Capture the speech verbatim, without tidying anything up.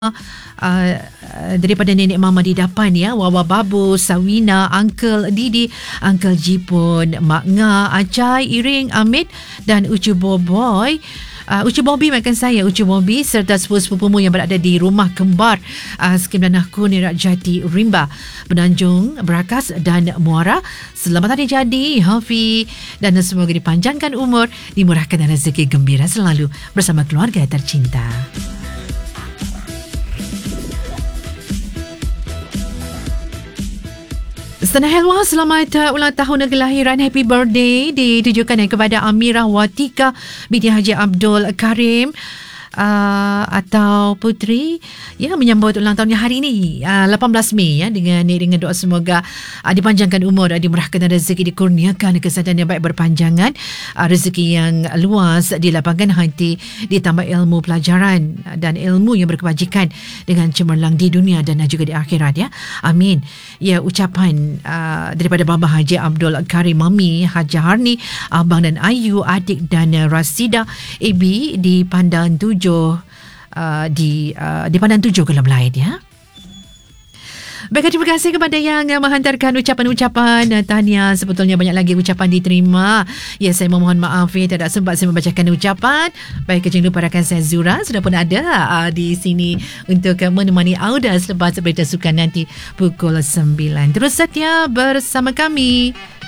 Uh, daripada nenek mama di depan ya, Wawa Babu, Sawina, Uncle Didi, Uncle Jipun, Mak Nga, Acai, Iring, Amit dan Ucu Boboy. Uh, Ucu Bobby makan saya, Ucu Bobby serta sepupu-sepupumu yang berada di rumah kembar uh, Skim Danahku, Nerak Jati, Rimba, Benanjung, Berakas dan Muara. Selamat hari jadi Hafi, dan semoga dipanjangkan umur, dimurahkan rezeki gembira selalu bersama keluarga tercinta. Setanah Helwa, selamat uh, ulang tahun kelahiran, happy birthday ditujukan kepada Amirah Watika binti Haji Abdul Karim uh, atau Putri ya, menyambut ulang tahunnya hari ini uh, lapan belas Mei ya, dengan dengan doa semoga uh, dipanjangkan umur, uh, dimurahkan rezeki, dikurniakan kesihatan yang baik berpanjangan, uh, rezeki yang luas, dilapangkan hati, ditambah ilmu pelajaran dan ilmu yang berkebajikan dengan cemerlang di dunia dan juga di akhirat ya. Amin. Ya, ucapan uh, daripada Baba Haji Abdul Karim, Mami Haji Harni, Abang dan Ayu, adik dan uh, Rasida A B di Pandan Tujuh, uh, di uh, di Pandan Tujuh Kolam Lain ya. Baik, terima kasih kepada yang menghantarkan ucapan-ucapan tahniah. Sebetulnya banyak lagi ucapan diterima. Ya, saya memohon maaf ya, tidak sempat saya membacakan ucapan. Baik, jangan lupa rakan saya Zura sudah pun ada uh, di sini untuk uh, menemani Auda selepas berita sukan nanti pukul sembilan. Terus setia bersama kami.